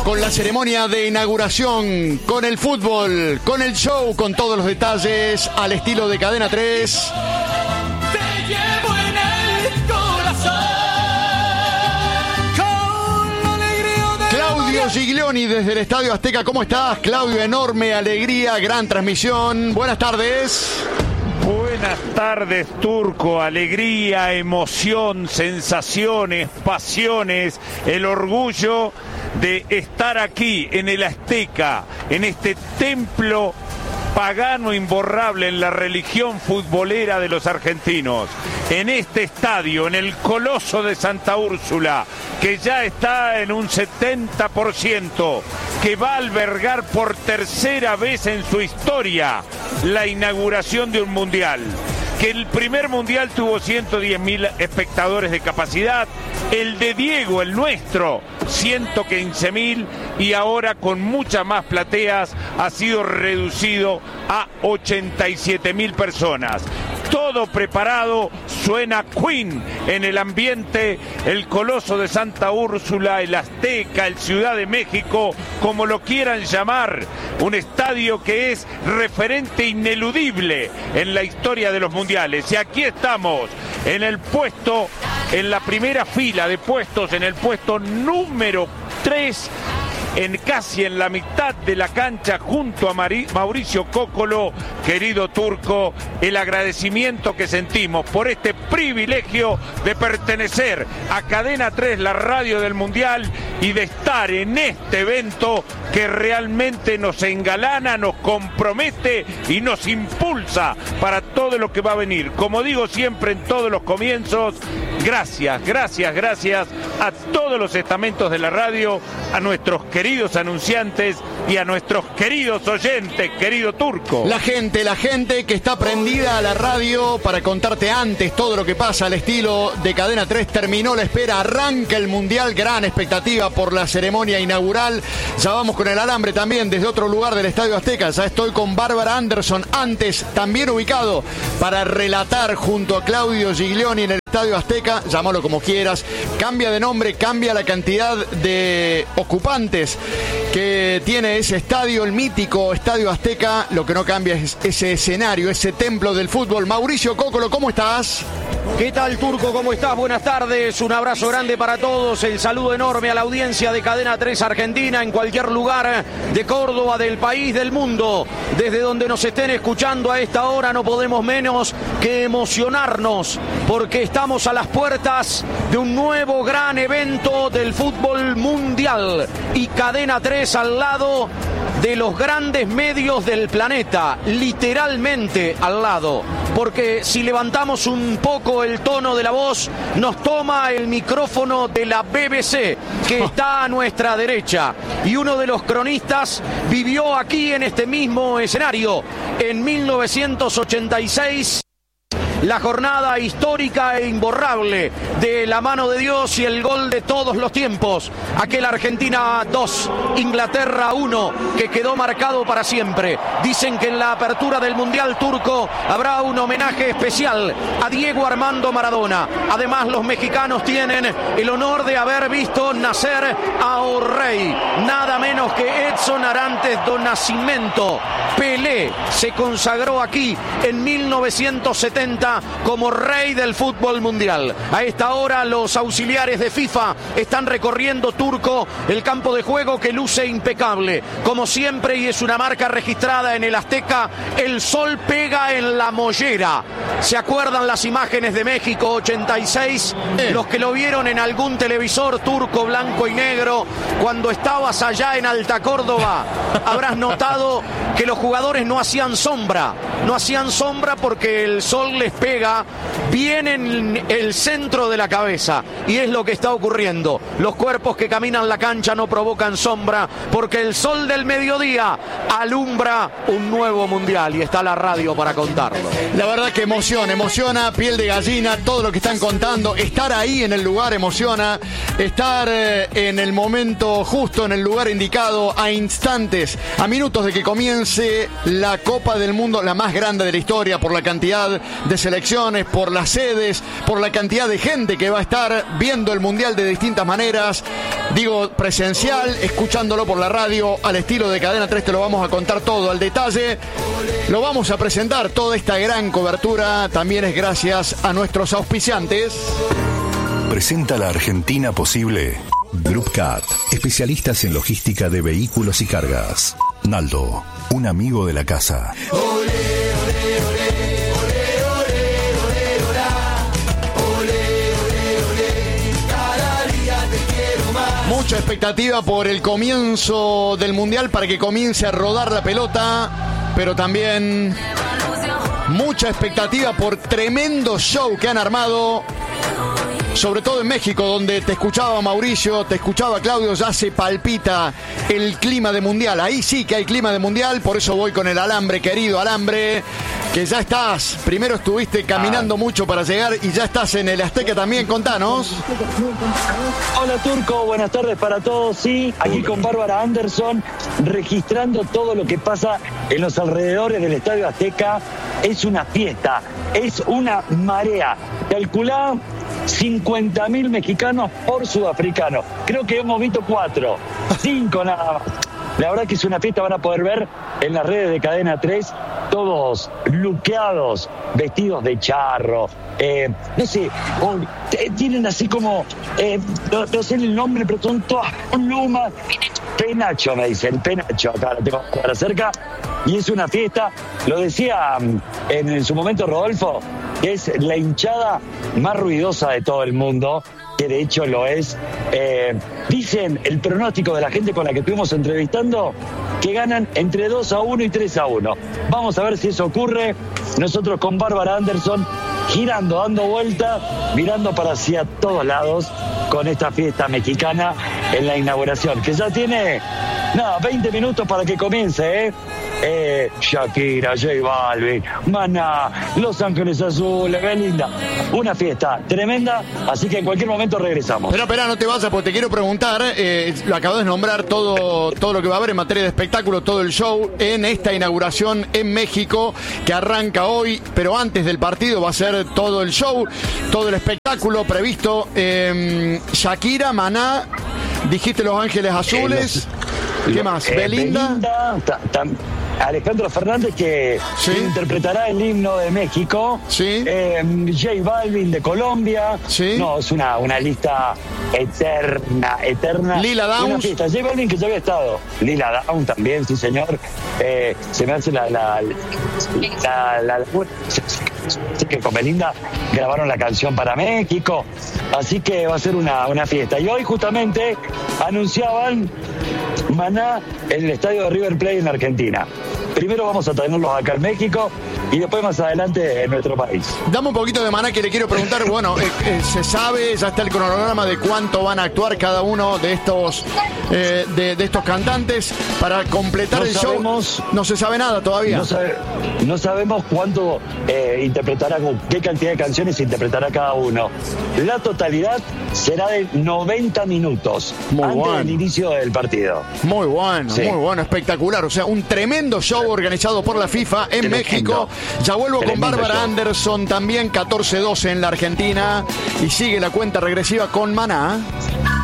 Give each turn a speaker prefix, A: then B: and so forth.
A: con la ceremonia de inauguración, con el fútbol, con el show, con todos los detalles, al estilo de Cadena 3.
B: Te llevo en el corazón, con la alegría de
A: Claudio Giglioni desde el Estadio Azteca. ¿Cómo estás, Claudio? Enorme alegría, gran transmisión. Buenas tardes.
C: Buenas tardes, Turco. Alegría, emoción, sensaciones, pasiones, el orgullo de estar aquí en el Azteca, en este templo pagano imborrable en la religión futbolera de los argentinos, en este estadio, en el Coloso de Santa Úrsula, que ya está en un 70%, que va a albergar por tercera vez en su historia la inauguración de un mundial. Que el primer mundial tuvo 110.000 espectadores de capacidad, el de Diego, el nuestro, 115.000, y ahora con muchas más plateas ha sido reducido a 87.000 personas. Todo preparado, suena Queen en el ambiente, el Coloso de Santa Úrsula, el Azteca, el Ciudad de México, como lo quieran llamar, un estadio que es referente ineludible en la historia de los mundiales. Y aquí estamos, en el puesto, en la primera fila de puestos, en el puesto número 3, casi en la mitad de la cancha, junto a Mauricio Cóccolo. Querido Turco, el agradecimiento que sentimos por este privilegio de pertenecer a Cadena 3, la radio del Mundial, y de estar en este evento que realmente nos engalana, nos compromete y nos impulsa para todo lo que va a venir. Como digo siempre en todos los comienzos, gracias, gracias, gracias a todos los estamentos de la radio, a nuestros queridos anunciantes y a nuestros queridos oyentes, querido Turco.
A: La gente que está prendida a la radio para contarte antes todo lo que pasa al estilo de Cadena 3. Terminó la espera, arranca el Mundial, gran expectativa por la ceremonia inaugural. Ya vamos con el alambre también desde otro lugar del Estadio Azteca. Ya estoy con Bárbara Anderson, antes también ubicado para relatar junto a Claudio Giglioni en el Estadio Azteca. Llámalo como quieras, cambia de nombre, cambia la cantidad de ocupantes que tiene ese estadio, el mítico Estadio Azteca. Lo que no cambia es ese escenario, ese templo del fútbol. Mauricio Cóccolo, ¿cómo estás?
D: ¿Qué tal, Turco? ¿Cómo estás? Buenas tardes, un abrazo grande para todos, el saludo enorme a la audiencia de Cadena 3 Argentina, en cualquier lugar de Córdoba, del país, del mundo, desde donde nos estén escuchando a esta hora. No podemos menos que emocionarnos, porque estamos a las puertas de un nuevo gran evento del fútbol mundial, y Cadena 3 al lado de los grandes medios del planeta, literalmente al lado, porque si levantamos un poco el tono de la voz, nos toma el micrófono de la BBC, que está a nuestra derecha, y uno de los cronistas vivió aquí en este mismo escenario en 1986. La jornada histórica e imborrable de la mano de Dios y el gol de todos los tiempos. Aquel Argentina 2, Inglaterra 1, que quedó marcado para siempre. Dicen que en la apertura del Mundial, Turco, habrá un homenaje especial a Diego Armando Maradona. Además, los mexicanos tienen el honor de haber visto nacer a O'Reilly, nada menos que Edson Arantes do Nascimento. Pelé se consagró aquí en 1970 como rey del fútbol mundial. A esta hora los auxiliares de FIFA están recorriendo, Turco, el campo de juego, que luce impecable, como siempre, y es una marca registrada en el Azteca. El sol pega en la mollera. ¿Se acuerdan las imágenes de México 86? Los que lo vieron en algún televisor, Turco, blanco y negro, cuando estabas allá en Alta Córdoba, habrás notado que los jugadores no hacían sombra porque el sol les pega bien en el centro de la cabeza, y es lo que está ocurriendo. Los cuerpos que caminan la cancha no provocan sombra, porque el sol del mediodía alumbra un nuevo mundial, y está la radio para contarlo.
A: La verdad que emociona, piel de gallina, todo lo que están contando. Estar ahí en el lugar emociona, estar en el momento justo, en el lugar indicado, a instantes, a minutos de que comience la Copa del Mundo, la más grande de la historia por la cantidad de selecciones, por las sedes, por la cantidad de gente que va a estar viendo el Mundial de distintas maneras. Digo, presencial, escuchándolo por la radio, al estilo de Cadena 3, te lo vamos a contar todo al detalle. Lo vamos a presentar, toda esta gran cobertura también es gracias a nuestros auspiciantes.
E: Presenta la Argentina posible. Group Cat, especialistas en logística de vehículos y cargas. Naldo, un amigo de la casa.
A: Mucha expectativa por el comienzo del Mundial para que comience a rodar la pelota, pero también mucha expectativa por tremendo show que han armado, sobre todo en México, donde te escuchaba Mauricio, te escuchaba Claudio, ya se palpita el clima de Mundial. Ahí sí que hay clima de Mundial, por eso voy con el Alambre, querido Alambre, que ya estás. Primero estuviste caminando mucho para llegar y ya estás en el Azteca también, contanos.
F: Hola Turco, buenas tardes para todos. Sí, aquí con Bárbara Anderson, registrando todo lo que pasa en los alrededores del Estadio Azteca. Es una fiesta, es una marea. Calculá 50.000 mexicanos por sudafricano. Creo que hemos visto 4, 5 nada más. La verdad que es una fiesta, van a poder ver en las redes de Cadena 3, todos luqueados, vestidos de charro, no sé, tienen así como, no sé el nombre, pero son todas plumas. Penacho, me dicen, Penacho, acá lo tengo para cerca, y es una fiesta, lo decía en su momento Rodolfo, que es la hinchada más ruidosa de todo el mundo, que de hecho lo es. Dicen el pronóstico de la gente con la que estuvimos entrevistando que ganan entre 2-1 y 3-1. Vamos a ver si eso ocurre. Nosotros con Bárbara Anderson girando, dando vuelta, mirando para hacia todos lados con esta fiesta mexicana en la inauguración, que ya tiene 20 minutos para que comience, Shakira, J Balvin, Maná, Los Ángeles Azules, Belinda. Una fiesta tremenda, así que en cualquier momento regresamos.
A: Pero espera, no te vayas porque te quiero preguntar, lo acabas de nombrar todo lo que va a haber en materia de espectáculo, todo el show en esta inauguración en México que arranca hoy, pero antes del partido va a ser todo el show, todo el espectáculo previsto. Shakira, Maná, dijiste Los Ángeles Azules. ¿Qué más? Belinda.
F: Alejandro Fernández, que
A: ¿sí?
F: interpretará el himno de México.
A: ¿Sí?
F: J Balvin de Colombia.
A: ¿Sí?
F: No, es una lista eterna.
A: Lila Downs.
F: Una fiesta. J Balvin, que ya había estado. Lila Downs también, sí señor. Se me hace que con Belinda grabaron la canción para México, así que va a ser una fiesta. Y hoy justamente anunciaban Maná en el estadio de River Plate en Argentina. Primero vamos a tenerlos acá en México y después más adelante en nuestro país.
A: Dame un poquito de Maná, que le quiero preguntar. Bueno, se sabe, ya está el cronograma de cuánto van a actuar cada uno de estos de estos cantantes para completar el show. No se sabe nada todavía.
F: No sabemos cuánto interpretará, qué cantidad de canciones interpretará cada uno. La totalidad será de 90 minutos antes del inicio del partido.
A: Muy bueno, sí. Muy bueno, espectacular. O sea, un tremendo show organizado por la FIFA en México. Ya vuelvo con Bárbara Anderson, también 14-12 en la Argentina. Y sigue la cuenta regresiva con Maná.